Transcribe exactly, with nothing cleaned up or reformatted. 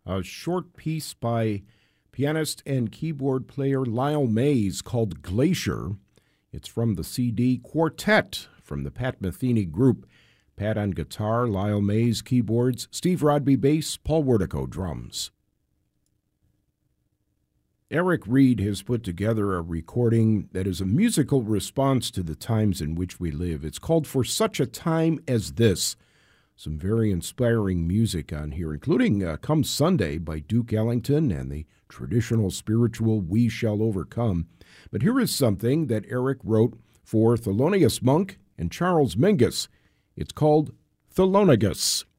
A short piece by pianist and keyboard player Lyle Mays called Glacier. It's from the C D Quartet from the Pat Metheny Group. Pat on guitar, Lyle Mays keyboards, Steve Rodby bass, Paul Wertico drums. Eric Reed has put together a recording that is a musical response to the times in which we live. It's called For Such a Time as This. Some very inspiring music on here, including uh, Come Sunday by Duke Ellington and the traditional spiritual We Shall Overcome. But here is something that Eric wrote for Thelonious Monk and Charles Mingus. It's called Thelonigus.